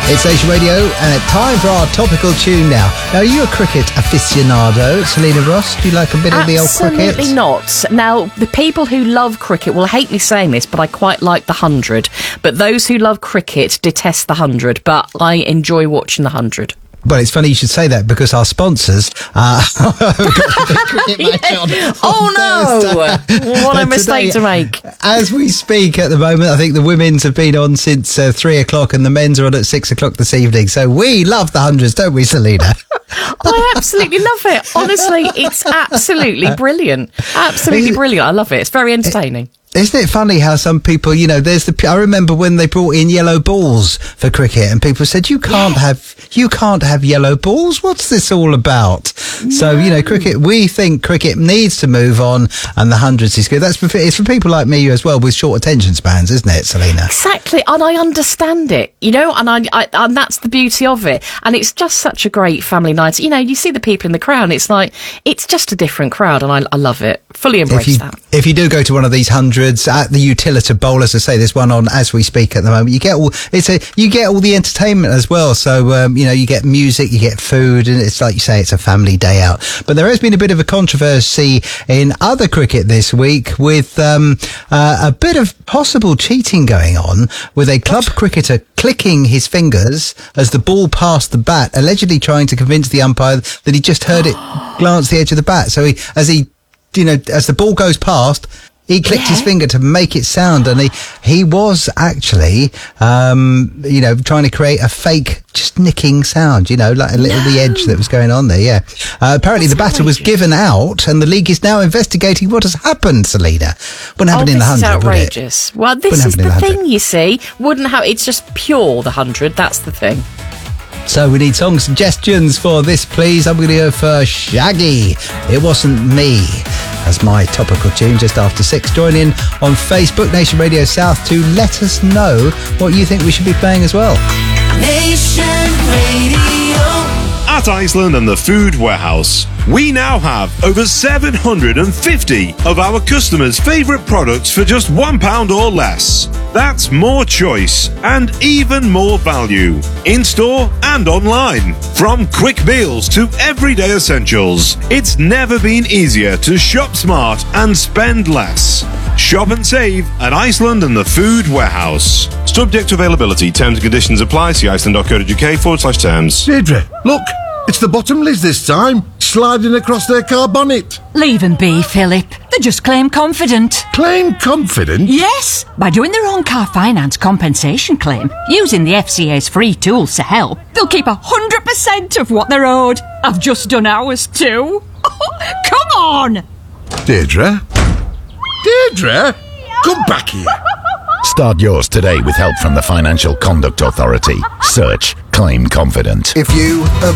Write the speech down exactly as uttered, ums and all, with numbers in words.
It's Nation Radio, and it's time for our topical tune now. Now, are you a cricket aficionado, Selena Ross? Do you like a bit of the old cricket? Absolutely not. Now, the people who love cricket will hate me saying this, but I quite like the hundred. But those who love cricket detest the hundred, but I enjoy watching the hundred. Well, it's funny you should say that because our sponsors uh, have got a big cricket match on, on Oh no! Thursday. What a mistake to make. As we speak at the moment, I think the women's have been on since uh, three o'clock and the men's are on at six o'clock this evening. So we love the hundreds, don't we, Selena? I absolutely love it. Honestly, it's absolutely brilliant. Absolutely brilliant. I love it. It's very entertaining. Isn't it funny how some people, you know, there's the, I remember when they brought in yellow balls for cricket and people said, you can't yeah. have, you can't have yellow balls. What's this all about? No. So, you know, cricket, we think cricket needs to move on and the hundreds is good. That's for, it's for people like me as well with short attention spans, isn't it, Selena? Exactly. And I understand it, you know, and I, I, and that's the beauty of it. And it's just such a great family night. You know, you see the people in the crowd, it's like, it's just a different crowd and I, I love it. Fully embrace if you, that. If you do go to one of these hundreds, at the Utilita Bowl, as I say, there's one on as we speak at the moment. You get all it's a you get all the entertainment as well. So um, you know, you get music, you get food, and it's like you say, it's a family day out. But there has been a bit of a controversy in other cricket this week with um, uh, a bit of possible cheating going on with a club cricketer clicking his fingers as the ball passed the bat, allegedly trying to convince the umpire that he just heard it glance the edge of the bat. So he, as he, you know, as the ball goes past, he clicked yeah. his finger to make it sound, and he he was actually, um, you know, trying to create a fake, just nicking sound, you know, like a little no. the edge that was going on there. Yeah. Uh, apparently, That's the batter outrageous. was given out, and the league is now investigating what has happened. Selena, wouldn't happen oh, in the hundred, outrageous. would it? Well, this Wouldn't is the, the thing. You see, wouldn't have. It's just pure the hundred. That's the thing. So we need song suggestions for this, please. I'm going to go for Shaggy. It Wasn't Me as my topical tune just after six. Join in on Facebook, Nation Radio South, to let us know what you think we should be playing as well. Nation Radio. At Iceland and the Food Warehouse, we now have over seven hundred fifty of our customers' favourite products for just one pound or less. That's more choice and even more value, in-store and online. From quick meals to everyday essentials, it's never been easier to shop smart and spend less. Shop and save at Iceland and the Food Warehouse. Subject to availability, terms and conditions apply. See iceland.co.uk forward slash terms. Deirdre, look, it's the bottomleys this time, sliding across their car bonnet. Leave them be, Philip. They just claim confident. Claim confident? Yes, by doing their own car finance compensation claim, using the F C A's free tools to help, they'll keep one hundred percent of what they're owed. I've just done ours too. Come on! Deirdre? Deirdre? Come back here. Start yours today with help from the Financial Conduct Authority. Search Claim Confident. If you